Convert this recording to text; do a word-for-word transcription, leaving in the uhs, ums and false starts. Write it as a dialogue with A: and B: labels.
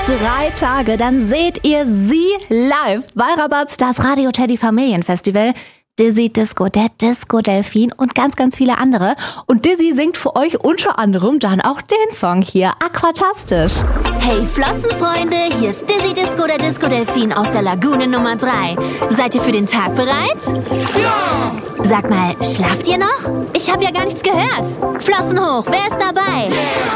A: drei Tage, dann seht ihr sie live bei Rabatz, das Radio Teddy Familienfestival. Dizzy Disco, der Disco Delfin und ganz, ganz viele andere. Und Dizzy singt für euch unter anderem dann auch den Song hier, Aquatastisch.
B: Hey Flossenfreunde, hier ist Dizzy Disco, der Disco Delfin aus der Lagune Nummer drei. Seid ihr für den Tag bereit? Ja! Sag mal, schlaft ihr noch? Ich habe ja gar nichts gehört. Flossen hoch, wer ist dabei? Yeah.